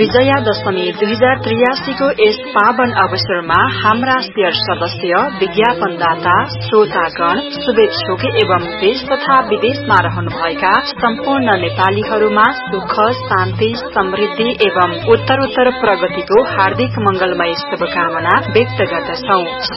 विजया दशमी 2083 को यस पावन अवसरमा हाम्रा शेयर सदस्य, विज्ञापनदाता, श्रोतागण, शुभेच्छुक एवं देश तथा विदेशमा रहनुभएका सम्पूर्ण नेपालीहरूमा सुख, शान्ति, समृद्धि एवं उत्तरोत्तर प्रगतिको हार्दिक मंगलमय शुभकामना व्यक्त गर्दछौं।